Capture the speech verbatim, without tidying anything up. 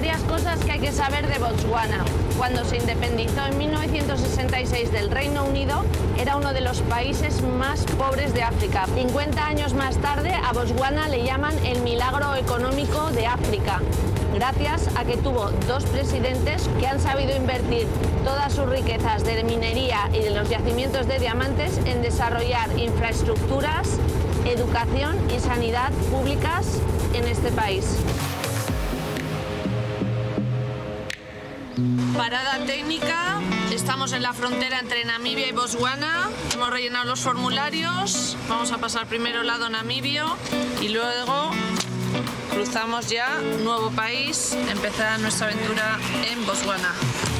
Varias cosas que hay que saber de Botswana. Cuando se independizó en mil novecientos sesenta y seis del Reino Unido, era uno de los países más pobres de África. cincuenta años más tarde, a Botswana le llaman el milagro económico de África, gracias a que tuvo dos presidentes que han sabido invertir todas sus riquezas de minería y de los yacimientos de diamantes en desarrollar infraestructuras, educación y sanidad públicas en este país. Parada técnica, estamos en la frontera entre Namibia y Botswana, hemos rellenado los formularios, vamos a pasar primero lado namibio y luego cruzamos ya nuevo país, empezar nuestra aventura en Botswana.